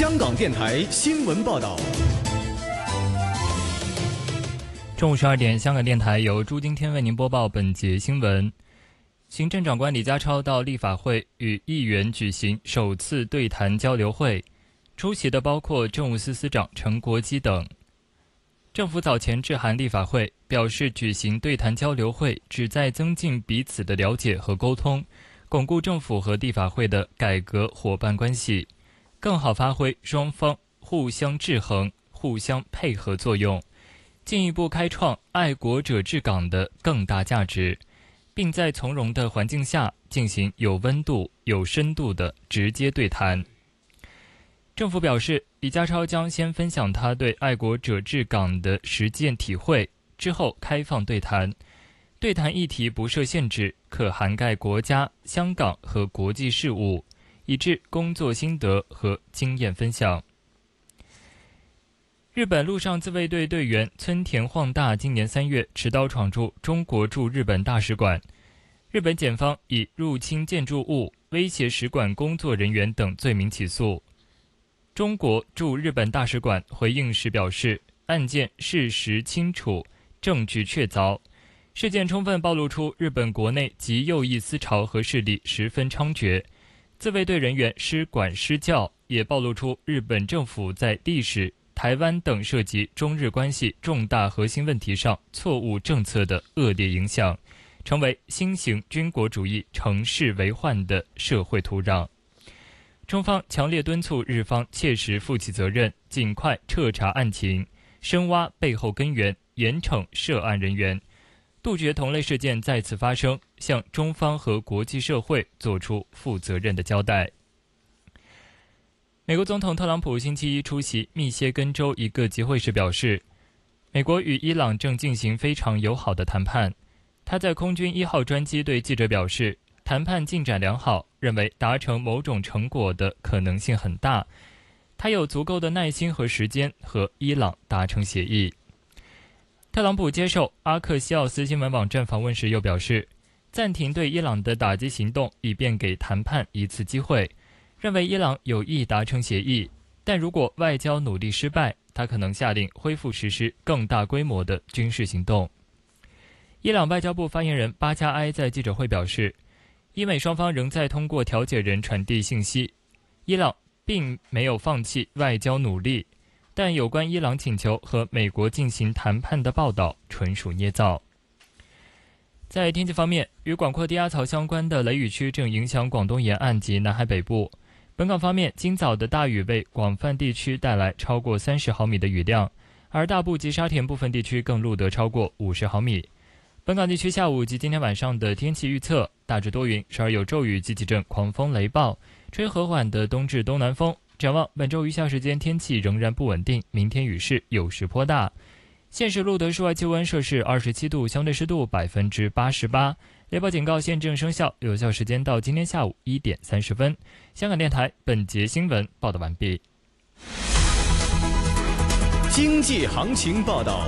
香港电台新闻报道。 中午12点，香港电台由朱金天为您播报本节新闻。行政长官李家超到立法会与议员举行首次对谈交流会，出席的包括政务司司长陈国基等。政府早前致函立法会，表示举行对谈交流会旨在增进彼此的了解和沟通，巩固政府和立法会的改革伙伴关系，更好发挥双方互相制衡、互相配合作用，进一步开创爱国者治港的更大价值，并在从容的环境下进行有温度、有深度的直接对谈。政府表示，李家超将先分享他对爱国者治港的实践体会，之后开放对谈。对谈议题不设限制，可涵盖国家、香港和国际事务，以致工作心得和经验分享。日本陆上自卫队队员村田晃大今年3月持刀闯入中国驻日本大使馆，日本检方以入侵建筑物、威胁使馆工作人员等罪名起诉。中国驻日本大使馆回应时表示，案件事实清楚，证据确凿，事件充分暴露出日本国内极右翼思潮和势力十分猖獗，自卫队人员失管失教，也暴露出日本政府在历史、台湾等涉及中日关系重大核心问题上错误政策的恶劣影响，成为新型军国主义乘势为患的社会土壤。中方强烈敦促日方切实负起责任，尽快彻查案情，深挖背后根源，严惩涉案人员，杜绝同类事件再次发生，向中方和国际社会作出负责任的交代。美国总统特朗普星期一出席密歇根州一个集会时表示，美国与伊朗正进行非常友好的谈判。他在空军1号专机对记者表示，谈判进展良好，认为达成某种成果的可能性很大。他有足够的耐心和时间和伊朗达成协议。特朗普接受阿克西奥斯新闻网站访问时又表示，暂停对伊朗的打击行动，以便给谈判一次机会，认为伊朗有意达成协议，但如果外交努力失败，他可能下令恢复实施更大规模的军事行动。伊朗外交部发言人巴加埃在记者会表示，伊美双方仍在通过调解人传递信息，伊朗并没有放弃外交努力，但有关伊朗请求和美国进行谈判的报道纯属捏造。在天气方面，与广阔低压槽相关的雷雨区正影响广东沿岸及南海北部。本港方面，今早的大雨为广泛地区带来超过30毫米的雨量，而大埔及沙田部分地区更录得超过50毫米。本港地区下午及今天晚上的天气预测，大致多云，时而有骤雨及几阵狂风雷暴，吹和缓的东至东南风。展望本周余下时间天气仍然不稳定，明天雨势有时颇大。现时录得室外气温摄氏27度，相对湿度88%，雷暴警告现正生效，有效时间到今天下午1点30分。香港电台本节新闻报道完毕。 经济行情报道。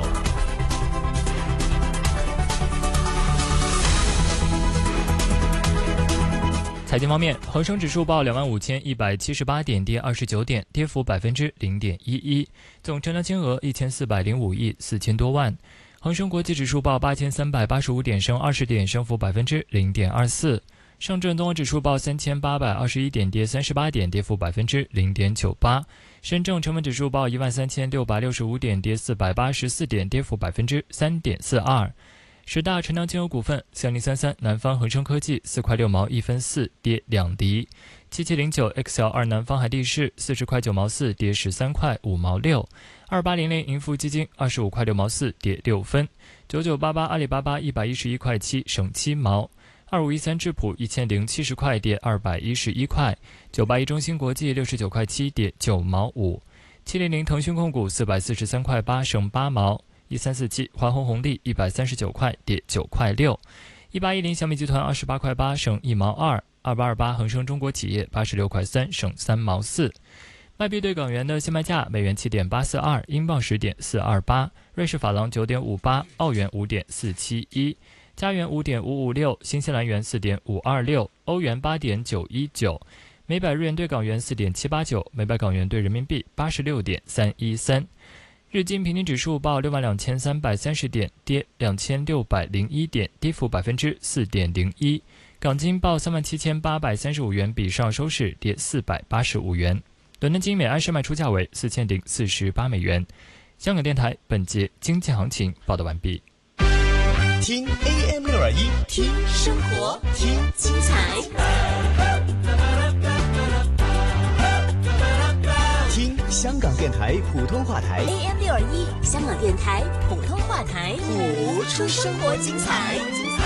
财经方面，恒生指数报25178点，跌29点，跌幅0.11%，总成交金额1405亿4000多万。恒生国际指数报8385点，升20点，升幅0.24%。上证综合指数报3821点，跌38点，跌幅0.98%。深证成分指数报13665点，跌484点，跌幅3.42%。10大成交金额股份：3033南方恒生科技4块6毛1分4，跌2滴；7709 XL2 南方海力士40块9毛4，跌13块5毛6；2800盈富基金25块6毛4，跌6分；9988阿里巴巴111块7，升7毛；2513智普1070块，跌211块；981中芯国际69块7，跌9毛5；700腾讯控股443块8，升8毛；1347华虹红利139块，跌9块6；1810小米集团28块8，升1毛2；2828恒生中国企业86块3，升3毛4。外币对港元的现卖价：美元7.842，英镑10.428，瑞士法郎9.58，澳元5.471，加元5.556，新西兰元4.526，欧元8.919。 每百日元兑港元4.789，每百港元兑人民币86.313。日经平均指数报62330点，跌2601点，跌幅4.01%。港金报37835元，比上收市跌485元。伦敦金每安士卖出价为4048美元。香港电台本节经济行情报道完毕。 听 AM621， 听生活，听精彩， 听香港电台普通话台 AM621，香港电台普通话台， 谱出生活精彩。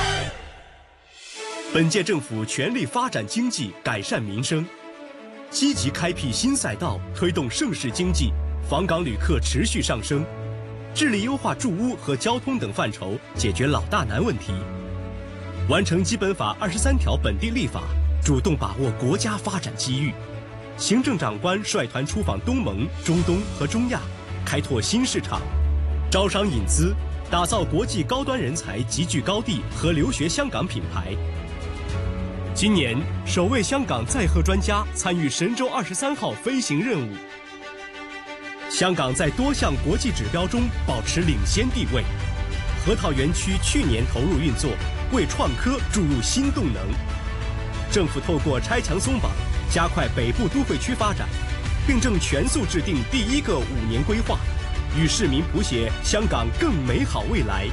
本届政府全力发展经济，改善民生，积极开辟新赛道，推动盛世经济，访港旅客持续上升，致力优化住屋和交通等范畴，解决老大难问题，完成基本法23条本地立法，主动把握国家发展机遇。行政长官率团出访东盟、中东和中亚，开拓新市场，招商引资，打造国际高端人才集聚高地和留学香港品牌。今年首位香港载荷专家参与神舟23号飞行任务。香港在多项国际指标中保持领先地位。河套园区去年投入运作，为创科注入新动能。政府透过拆墙松绑，加快北部都会区发展，并正全速制定第1个5年规划，与市民谱写香港更美好未来。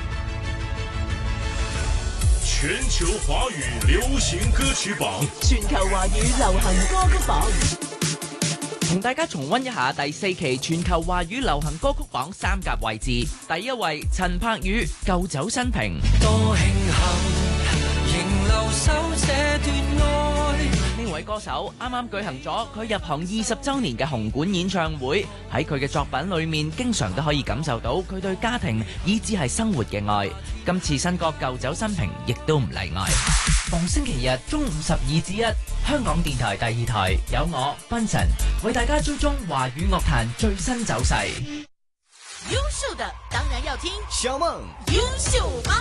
全球华语流行歌曲榜， 全球華語流行歌曲榜， 同大家重溫一下第4期全球華語流行歌曲榜3甲位置。第1位陳柏宇《舊酒新瓶》， 多慶幸仍留守這段愛。 呢位歌手啱啱舉行咗佢入行20週年嘅紅館演唱會，喺佢嘅作品裏面經常都可以感受到佢對家庭以至係生活嘅愛。今次新歌《舊酒新瓶》亦都唔例外。逢星期日中午12至1，香港電台第2台有我賓神為大家追蹤華語樂壇最新走勢。 優秀的當然要聽小夢優秀幫，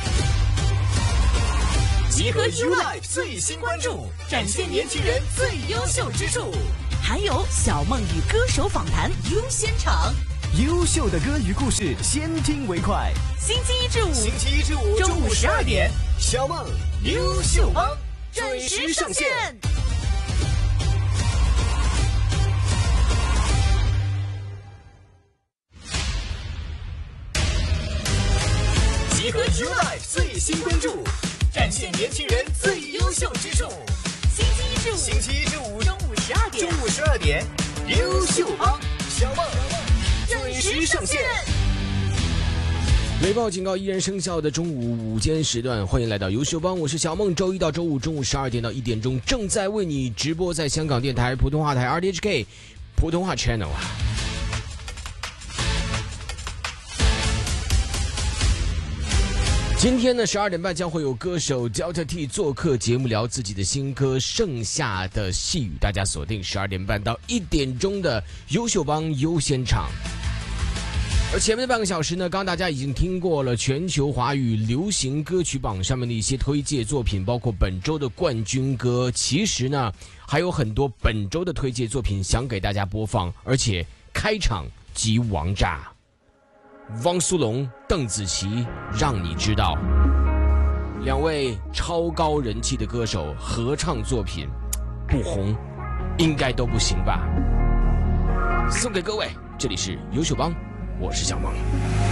集合 YouLife 最新關注，展現年輕人最優秀之處， 還有小夢與歌手訪談優先場。 優秀的歌與故事，先聽為快。 星期一至五中午12點，小夢優秀幫準時上線。集合 YouLife 最新關注，展現年輕人最優秀之處。星期一至五中午12點，優秀幫小夢準時上線。 雷暴警告依然生效的中午午間時段，歡迎來到優秀幫，我是小夢。周一到周五中午12點到1點鐘，正在為你直播在香港電台普通話台 RTHK 普通話 Channel 啊。今天呢12點半將會有歌手 Delta T 做客節目，聊自己的新歌《盛夏的細雨》，大家鎖定12點半到1點鐘的優秀幫優先場。而前面的半個小時呢，剛剛大家已經聽過了全球華語流行歌曲榜上面的一些推介作品，包括本周的冠軍歌。其實呢還有很多本周的推介作品想給大家播放，而且開場即王炸。汪蘇泷、鄧紫棋，讓你知道，兩位超高人氣的歌手合唱作品，不紅應該都不行吧。送給各位，這裡是優秀幫，我是小夢。